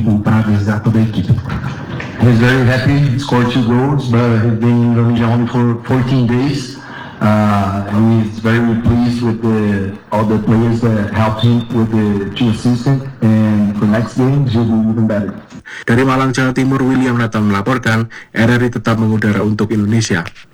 parabenizato da equipe. He's very happy, scored 2 goals, but he's been in Indonesia only for 14 days. He's very pleased with all the players that helped him with the 2 assistants, and for next game, he'll be even better. Dari Malang, Jawa Timur, William Nathan melaporkan, RRI tetap mengudara untuk Indonesia.